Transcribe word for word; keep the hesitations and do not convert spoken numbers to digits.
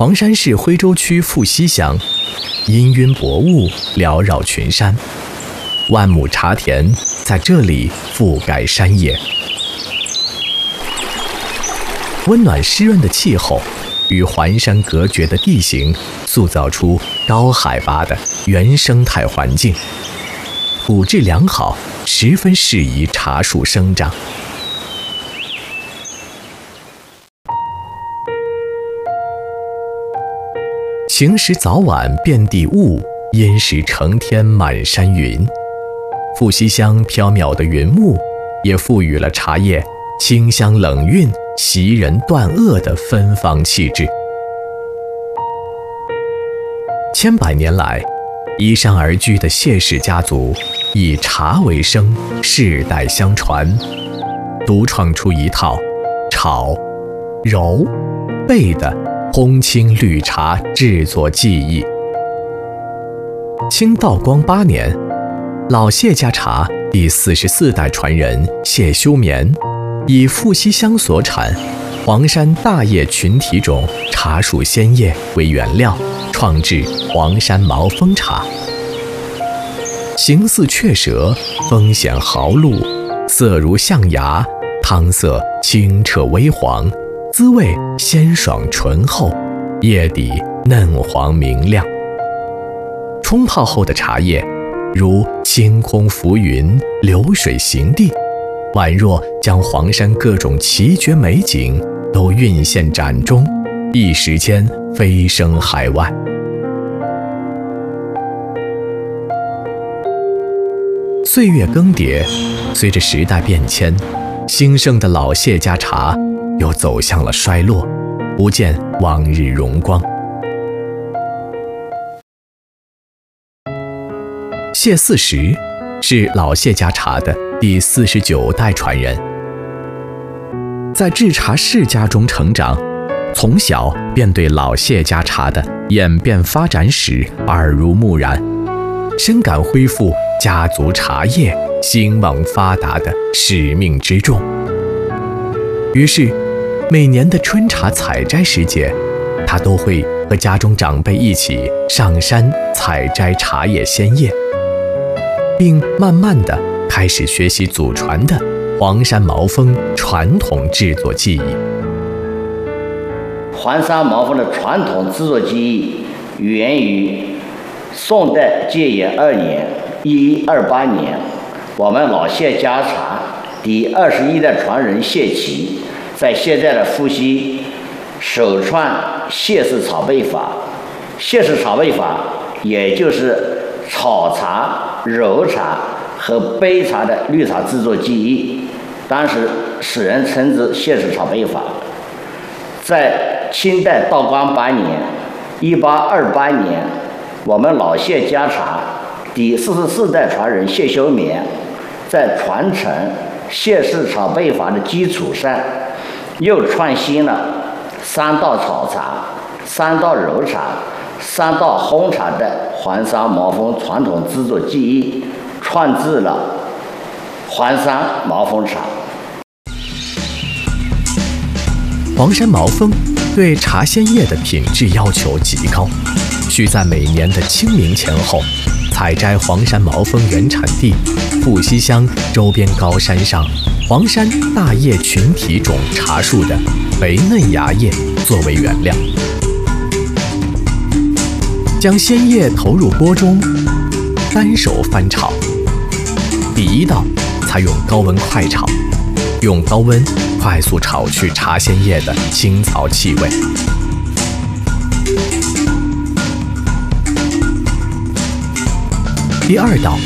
黄山市徽州区富溪乡，氤氲薄雾缭绕群山，万亩茶田在这里覆盖山野。温暖湿润的气候与环山隔绝的地形，塑造出高海拔的原生态环境，土质良好，十分适宜茶树生长。晴时早晚遍地雾，阴时成天满山云。富溪乡缥缈的云雾，也赋予了茶叶清香冷韵、袭人断萼的芬芳气质。千百年来，依山而居的谢氏家族以茶为生，世代相传，独创出一套炒、揉、焙的烘青绿茶制作技艺。清道光八年，老谢家茶第四十四代传人谢修绵，以富溪乡所产黄山大叶群体种茶树鲜叶为原料，创制黄山毛峰茶。形似雀舌，风显毫露，色如象牙，汤色清澈微黄，滋味鲜爽醇厚，叶底嫩黄明亮。冲泡后的茶叶如清空浮云，流水行地，宛若将黄山各种奇绝美景都蕴现盏中，一时间飞升海外。岁月更迭，随着时代变迁，兴盛的老谢家茶又走向了衰落，不见往日荣光。谢四十是老谢家茶的第四十九代传人，在制茶世家中成长，从小便对老谢家茶的演变发展史耳濡目染，深感恢复家族茶叶兴旺发达的使命之重。于是每年的春茶采摘时节，他都会和家中长辈一起上山采摘茶叶鲜叶，并慢慢地开始学习祖传的黄山毛峰传统制作技艺。 黄山毛峰的传统制作技艺源于宋代建炎二年（一一二八年），我们老谢家茶第二十一代传人谢琦在现在的富溪首创谢氏炒焙法。谢氏炒焙法也就是炒茶、揉茶和焙茶的绿茶制作技艺，当时世人称之谢氏炒焙法。在清代道光八年（一八二八年），我们老谢家茶第四十四代传人谢修绵在传承谢氏炒焙法的基础上，又创新了三道炒茶、三道揉茶、三道烘茶的黄山毛峰传统制作技艺，创制了黄山毛峰茶。 黄山毛峰对茶鲜叶的品质要求极高，需在每年的清明前后采摘黄山毛峰原产地富溪乡周边高山上黄山大叶群体种茶树的肥嫩芽叶作为原料，将鲜叶投入锅中，单手翻炒。第一道采用高温快炒，用高温快速炒去茶鲜叶的青草气味。第二道